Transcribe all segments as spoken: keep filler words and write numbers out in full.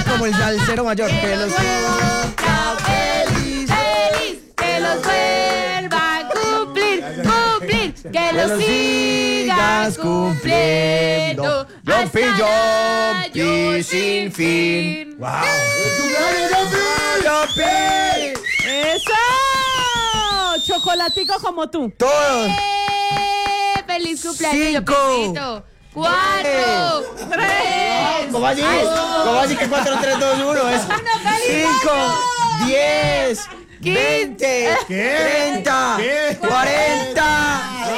como el salsero mayor. Que los cumpla feliz, feliz, que los vuelva a cumplir, cumplir, que los sigas cumpliendo. Jumpy, Jumpy, sin fin. ¡Wow! ¡Jumpy! ¡Eso! Chocolatico como tú. Todos. ¡Eh! ¡Feliz cumpleaños, Cinco. Jumpicito! ¡Cuatro! ¡Tres! ¿Cómo así? ¿Cómo así que cuatro, tres, dos, uno? Es cinco, diez, veinte, treinta, cuarenta.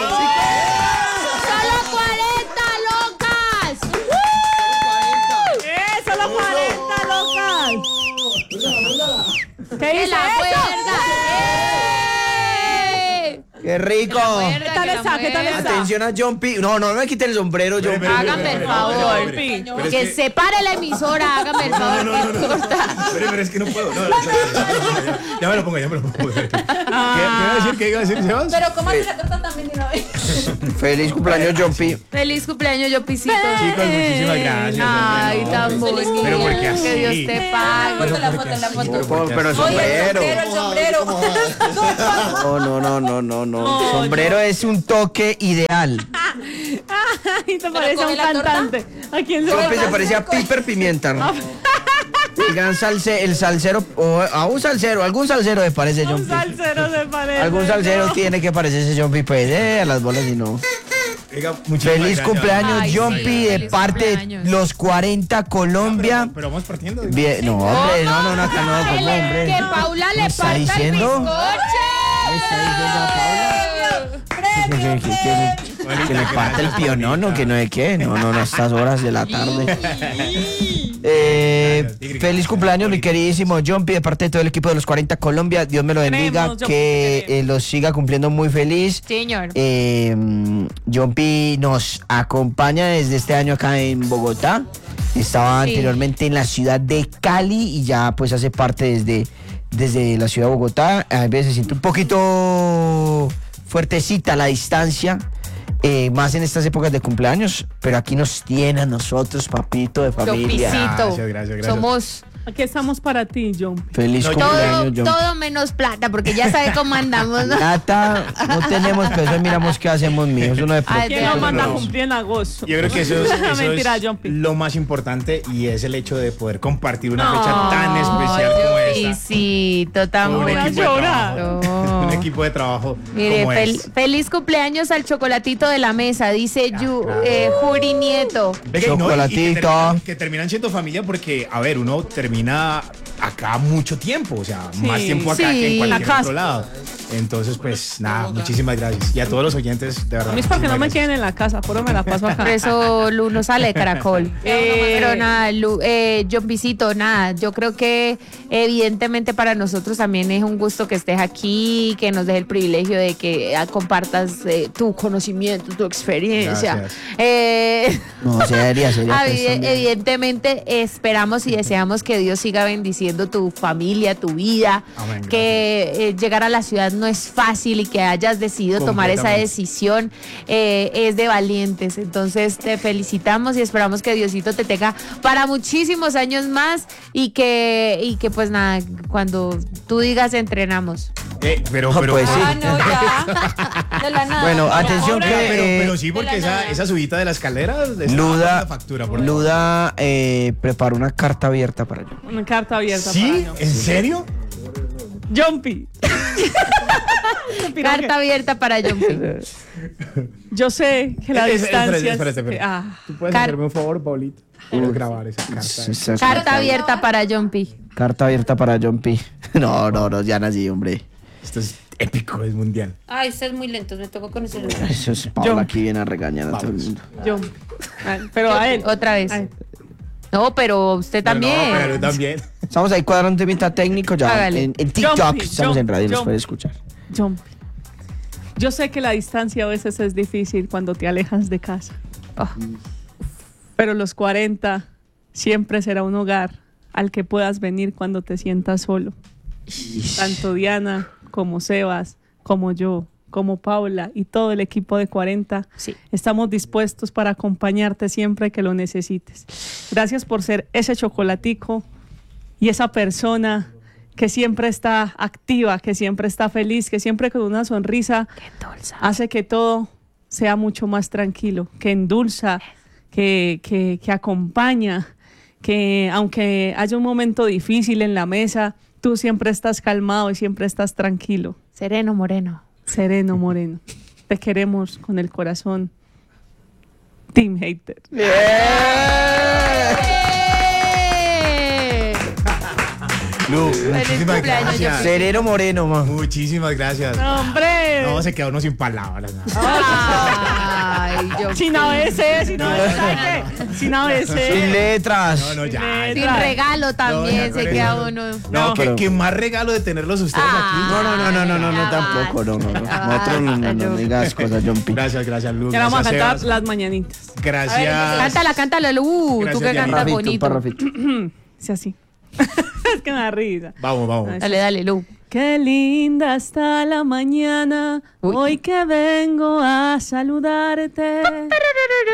¡Solo cuarenta, locas! ¡Eh! ¡Solo cuarenta, locas! ¿Qué ¡Que dice la eso? muerda! ¡Eh! ¡Qué rico! muerda, ¿Qué tal que la está? ¿Qué tal muerda. está? Atención a Jumpy. No, no, no me quite el sombrero, Jumpy. Espere, espere, Hágame espere, el espere, favor. espere, espere, espere, es Que se pare la emisora, hágame el favor. No, no, no, no, no. Espere, pero es que no puedo. No, no, no, no, no. Ya me lo pongo, ya me lo pongo. ¿Qué, ¿Qué iba a decir? ¿Qué iba a decir, Sebas? Pero ¿cómo hace la torta también de una vez? Feliz cumpleaños, Jumpy. Feliz cumpleaños, Jumpicito. Chicos, muchísimas gracias. Ay, hombre, no. tan bonito. Pero ¿por qué así? Que Dios te pague. Foto, la foto, la foto. Pero Oye, el sombrero. sombrero, el sombrero. No, no, no, no, no, no. Sombrero es un toque ideal. Ay, te parece a un come la torta? cantante. ¿A quién se Jumpy va se parecía a Piper Pimienta, ¿no? El gran salse, el salsero, o a un salsero, algún salsero me parece Un Jumpy. salsero se parece. Algún salsero ¿no? tiene que parecerse Jumpy, pues, eh, a las bolas y no. Oiga, muchísimas Feliz gracias. cumpleaños, Ay, sí, Jumpy, de feliz parte de cumpleaños. los cuarenta Colombia. Pero, pero vamos partiendo. ¿no? Bien, no, hombre, no, no, no, acá no, Que, como le- hombre. que Paula ¿Me le está parta el diciendo? bizcocho. ¿Me está diciendo a Paula? Que, que- que- que le parte el pionono, que no es qué. No, no, no, a estas horas de la tarde. Eh, feliz cumpleaños, mi queridísimo Jumpy, de parte de todo el equipo de los cuarenta Colombia. Dios me lo bendiga, Queremos, Jumpy, que queremos. eh, los siga cumpliendo muy feliz. Señor. Eh, Jumpy nos acompaña desde este año acá en Bogotá. Estaba Sí. anteriormente en la ciudad de Cali y ya pues hace parte desde, desde la ciudad de Bogotá. A veces se siente un poquito fuertecita la distancia, eh, más en estas épocas de cumpleaños, pero aquí nos tiene a nosotros, papito de familia. Jumpicito. Gracias, gracias, gracias. Somos Aquí estamos para ti, Jumpy. Feliz No, yo- todo, cumpleaños, Jumpy. todo menos plata, porque ya sabe cómo andamos, ¿no? Plata no tenemos, pero eso miramos qué hacemos, mijo. Eso no de Ay, ¿Quién Pero nos manda a no. cumplir en agosto? Yo creo que eso es, eso Mentira, es Jumpy. lo más importante y es el hecho de poder compartir una No. fecha tan especial como esta. Jumpicito, tan Con un Voy a equipo de llorar. trabajo. Un equipo de trabajo Mire, como fel- es. feliz cumpleaños al chocolatito de la mesa, dice Yu- eh, Juri Nieto. Venga, y no, y- y que, Chocolatito. terminan, que terminan siendo familia porque, a ver, uno termina acá mucho tiempo, o sea, Sí. más tiempo acá Sí. que en cualquier La casa. otro lado. Entonces, pues, nada, muchísimas gracias. Y a todos los oyentes, de verdad. A mí es porque no me muchísimas queden en la casa, puro me la paso acá. Por eso Lu no sale de Caracol. Eh, Pero nada, Lu, eh, Jumpicito, nada, yo creo que evidentemente para nosotros también es un gusto que estés aquí, que nos des el privilegio de que ah, compartas eh, tu conocimiento, tu experiencia. Gracias. Eh, No, sería, sería. Ah, pues, evide- también. evidentemente esperamos y deseamos que Dios siga bendiciendo tu familia, tu vida, Amén, que eh, llegar a la ciudad no es fácil y que hayas decidido tomar esa Completamente. decisión eh, es de valientes. Entonces te felicitamos y esperamos que Diosito te tenga para muchísimos años más y que, y que pues nada, cuando tú digas entrenamos. Eh, pero, No, pero, pues sí. Ah, no, ya. De la nada. Bueno, Ya. atención pero, que, pero, eh, pero sí, porque de la esa, nada. esa subida de la escalera está Luda, bajando factura. Por favor. Luda eh, preparó una carta abierta para yo. Una carta abierta ¿Sí? para ¿En serio? Jumpy. Carta abierta para Jumpy. Yo sé que la Eh, eh, distancia... espérate, es- espérate, espérate. Ah, ¿Tú puedes Car- hacerme un favor, Paulito? Quiero grabar esa carta. Esa Carta abierta para Jumpy. Carta abierta para Jumpy. No, no, no, ya nací, hombre. Esto es épico, es mundial. Ay, usted es muy lento, me tocó con el celular. Eso es Paula Yo- aquí viene a regañar a todo el mundo. Jumpy. Ah, Pero a él. Otra vez. a él. No, pero usted también. No, pero yo también. Estamos ahí cuadrando un temita técnico ya. Hágale. En, en TikTok Jumpy, estamos en Jumpy, radio, nos Jumpy. puede escuchar. Jumpy. Yo sé que la distancia a veces es difícil cuando te alejas de casa. Oh, Pero los cuarenta siempre será un hogar al que puedas venir cuando te sientas solo. Tanto Diana como Sebas, como yo, como Paula y todo el equipo de cuarenta, sí. estamos dispuestos para acompañarte siempre que lo necesites. Gracias por ser ese chocolatico y esa persona que siempre está activa, que siempre está feliz, que siempre con una sonrisa hace que todo sea mucho más tranquilo, que endulza, que, que, que acompaña, que aunque haya un momento difícil en la mesa, tú siempre estás calmado y siempre estás tranquilo. Sereno Moreno. Sereno Moreno. Te queremos con el corazón. Team Hater. Lu, Feliz muchísimas cumpleaños, gracias. Jofre. Sereno Moreno, man. Muchísimas gracias. ¡Hombre! No, se queda uno sin palabras. ¿no? Ay, yo Sin A B C, sin A B C. Sin A B Sin C. letras. No, no, ya. Sin sin regalo también No, se ya, queda no. uno. No, No, que, pero- que más regalo de tenerlos ustedes Ah. No, no, no, no, no, no, no, Ya tampoco, no, no, no. Nosotros no, no, no, no digas cosas, John aquí. P. Gracias, gracias, Lu. Ya vamos a Gracias, cantar Sebas. las mañanitas. Gracias. Cántala, cántala, Lu. Gracias, Tú que Dianita. cantas Parrafito, bonito. parrafito. Sí, así. Es que me da risa. Vamos, vamos. Ay, Dale, dale, Lu. Qué linda está la mañana, Uy. hoy que vengo a saludarte.